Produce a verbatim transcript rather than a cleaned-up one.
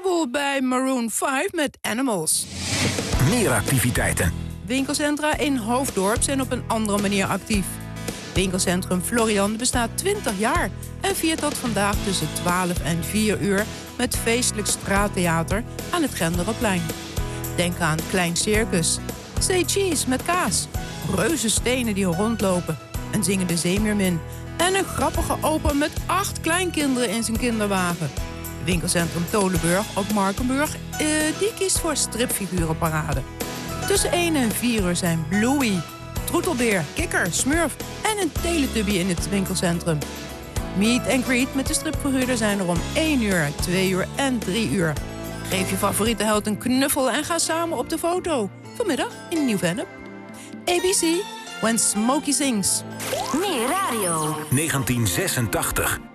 Festival bij Maroon vijf met Animals. Meer activiteiten. Winkelcentra in Hoofddorp zijn op een andere manier actief. Winkelcentrum Florian bestaat twintig jaar en viert dat vandaag tussen twaalf en vier uur met feestelijk straattheater aan het Genderenplein. Denk aan Klein Circus, Say Cheese met kaas, reuzenstenen die rondlopen, een zingende zeemeermin en een grappige opa met acht kleinkinderen in zijn kinderwagen. Winkelcentrum Tolenburg op Markenburg, uh, die kiest voor stripfigurenparade. Tussen één en vier uur zijn Bluey, Troetelbeer, Kikker, Smurf en een Teletubby in het winkelcentrum. Meet and greet met de stripfiguren zijn er om één uur, twee uur en drie uur. Geef je favoriete held een knuffel en ga samen op de foto. Vanmiddag in Nieuw-Vennep. A B C, When Smokey Sings. Meer radio. negentien zesentachtig.